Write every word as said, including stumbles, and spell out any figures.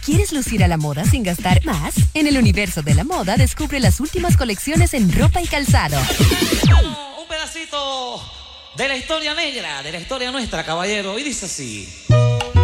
¿Quieres lucir a la moda sin gastar más? En el universo de la moda descubre las últimas colecciones en ropa y calzado. Un pedacito de la historia negra, de la historia nuestra, caballero. Y dice así.